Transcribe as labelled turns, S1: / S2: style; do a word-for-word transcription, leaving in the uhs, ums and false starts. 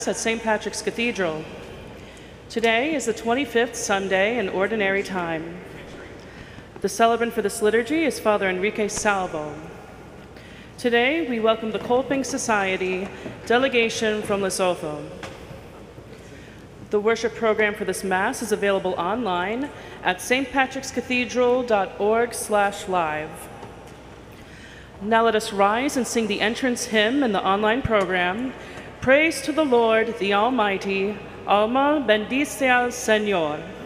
S1: at Saint Patrick's Cathedral. Today is the twenty-fifth Sunday in Ordinary Time. The celebrant for this liturgy is Father Enrique Salvo. Today, we welcome the Kolping Society delegation from Lesotho. The worship program for this Mass is available online at s t patricks cathedral dot org slash live. Now let us rise and sing the entrance hymn in the online program, Praise to the Lord, the Almighty, Alma bendice al Señor.